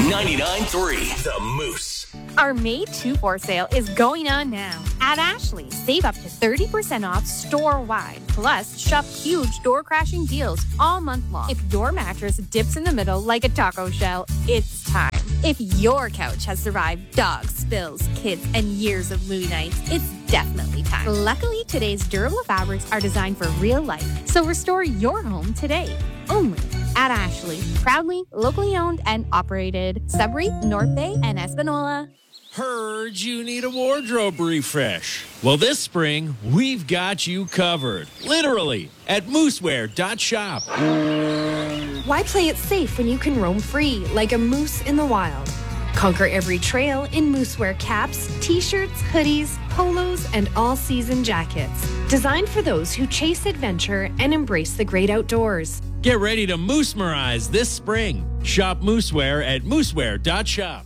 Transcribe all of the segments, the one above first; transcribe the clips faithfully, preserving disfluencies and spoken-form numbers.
ninety-nine point three The Moose. Our May two for sale is going on now. At Ashley, save up to thirty percent off store-wide. Plus, shop huge door-crashing deals all month long. If your mattress dips in the middle like a taco shell, it's time. If your couch has survived dogs, spills, kids, and years of movie nights, it's definitely time. Luckily, today's durable fabrics are designed for real life, so restore your home today. Only at Ashley. Proudly, locally owned and operated. Sudbury, North Bay, and Espanola. Heard you need a wardrobe refresh. Well, this spring, we've got you covered. Literally, at mooseware dot shop. Why play it safe when you can roam free like a moose in the wild? Conquer every trail in Moosewear caps, t-shirts, hoodies, polos, and all-season jackets. Designed for those who chase adventure and embrace the great outdoors. Get ready to moose-merize this spring. Shop Mooseware at mooseware dot shop.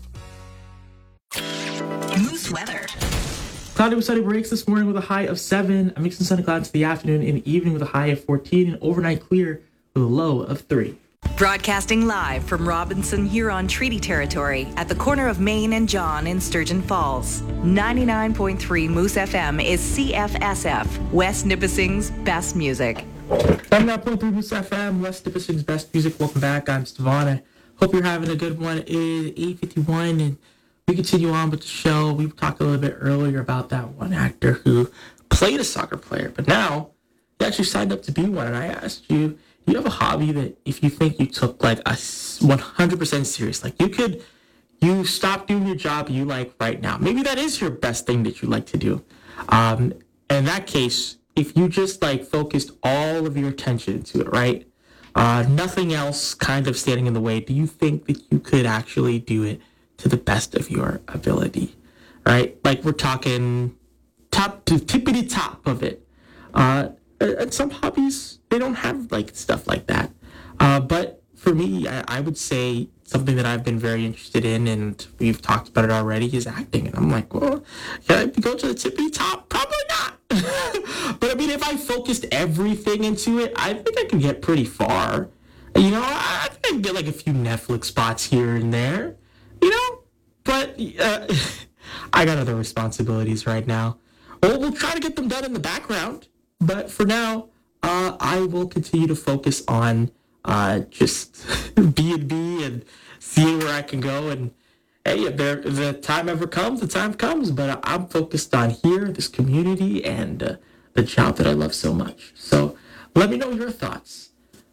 Moose weather. Cloudy with sunny breaks this morning with a high of seven. A mix of sunny clouds to the afternoon and evening with a high of fourteen. And overnight clear with a low of three. Broadcasting live from Robinson Huron Treaty Territory at the corner of Main and John in Sturgeon Falls. ninety-nine point three Moose F M is C F S F, West Nipissing's best music. ninety-nine point three Moose F M, West Nipissing's best music. Welcome back. I'm Stevan. I hope you're having a good one. It is eight fifty-one and we continue on with the show. We talked a little bit earlier about that one actor who played a soccer player, but now he actually signed up to be one. And I asked you, do you have a hobby that if you think you took like a one hundred percent serious, like you could, you stop doing your job you like right now. Maybe that is your best thing that you like to do. Um, in that case, if you just like focused all of your attention to it, right? Uh, nothing else kind of standing in the way. Do you think that you could actually do it to the best of your ability, right? Like we're talking top to tippity top of it. Uh, and some hobbies, they don't have like stuff like that. Uh, but for me, I, I would say something that I've been very interested in, and we've talked about it already, is acting. And I'm like, well, can I go to the tippity top? Probably not. But I mean, if I focused everything into it, I think I could get pretty far. You know, I, I think I can get like a few Netflix spots here and there. You know, but uh, I got other responsibilities right now. Well, we'll try to get them done in the background. But for now, uh, I will continue to focus on uh, just B and B and seeing where I can go. And hey, if there, if the time ever comes, the time comes. But I'm focused on here, this community, and uh, the job that I love so much. So let me know your thoughts.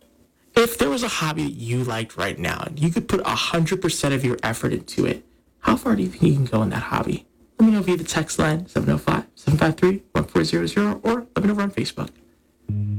If there was a hobby that you liked right now and you could put one hundred percent of your effort into it, how far do you think you can go in that hobby? Let me know via the text line, seven oh five, seven five three, one four zero zero, or let me know over on Facebook.